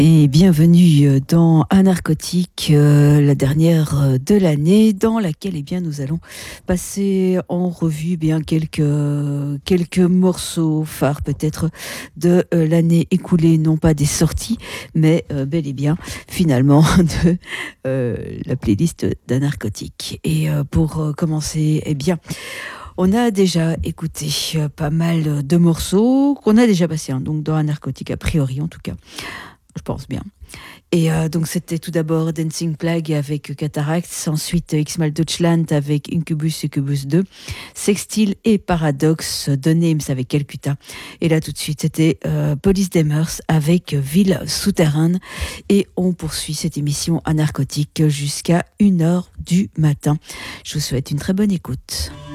Et bienvenue dans Un Narcotique, la dernière de l'année, dans laquelle nous allons passer en revue quelques morceaux phares peut-être de l'année écoulée, non pas des sorties, mais bel et bien finalement de la playlist d'Un Narcotique. Et pour commencer, on a déjà écouté pas mal de morceaux qu'on a déjà passés, hein, donc dans Un Narcotique a priori en tout cas. Je pense bien. Et donc c'était tout d'abord Dancing Plague avec Cataracts, ensuite Xmal Deutschland avec Incubus Succubus 2, Sextile et Paradox, The Names avec Calcutta. Et là tout de suite c'était Police Demers avec Ville Souterraine. Et on poursuit cette émission à narcotique jusqu'à 1h du matin. Je vous souhaite une très bonne écoute.